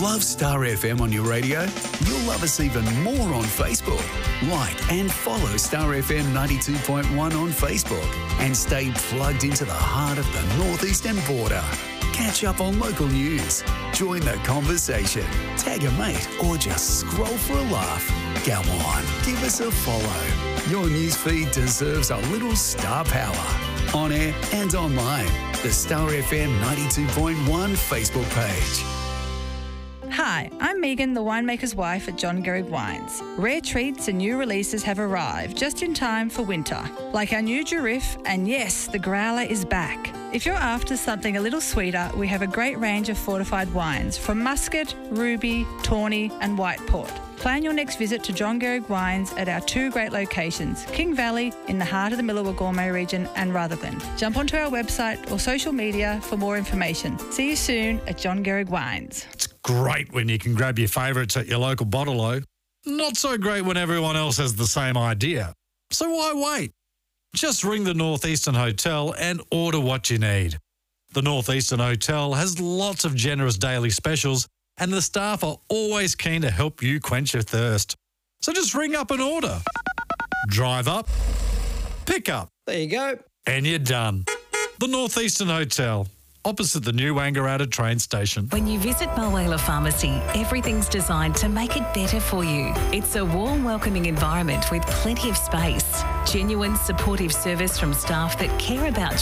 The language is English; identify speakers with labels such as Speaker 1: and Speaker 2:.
Speaker 1: Love Star FM on your radio? You'll love us even more on Facebook. Like and follow Star FM 92.1 on Facebook and stay plugged into the heart of the northeastern border. Catch up on local news, join the conversation, tag a mate or just scroll for a laugh. Go on, give us a follow. Your newsfeed deserves a little star power. On air and online, the Star FM 92.1 Facebook page.
Speaker 2: Hi, I'm Megan, the winemaker's wife at John Gehrig Wines. Rare treats and new releases have arrived just in time for winter, like our new Giraffe, and yes, the growler is back. If you're after something a little sweeter, we have a great range of fortified wines from Muscat, Ruby, Tawny and White Port. Plan your next visit to John Gehrig Wines at our two great locations, King Valley in the heart of the Millewa Gourmet region and Rutherglen. Jump onto our website or social media for more information. See you soon at John Gehrig Wines.
Speaker 3: It's great when you can grab your favourites at your local bottle-o. Not so great when everyone else has the same idea. So why wait? Just ring the Northeastern Hotel and order what you need. The Northeastern Hotel has lots of generous daily specials and the staff are always keen to help you quench your thirst. So just ring up and order. Drive up, pick up.
Speaker 4: There you go.
Speaker 3: And you're done. The Northeastern Hotel, opposite the new Wangaratta train station.
Speaker 5: When you visit Mulwala Pharmacy, everything's designed to make it better for you. It's a warm, welcoming environment with plenty of space. Genuine, supportive service from staff that care about